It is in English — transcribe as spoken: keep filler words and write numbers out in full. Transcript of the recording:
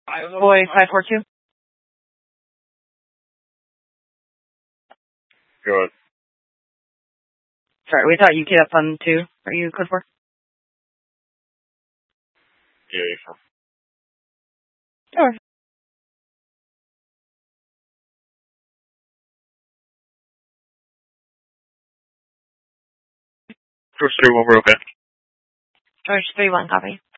Boy, five four two. Good. Sorry, we thought you keyed up on two. Are you code four? Yeah, sure. Sure. George three one, we're okay. George three one, copy.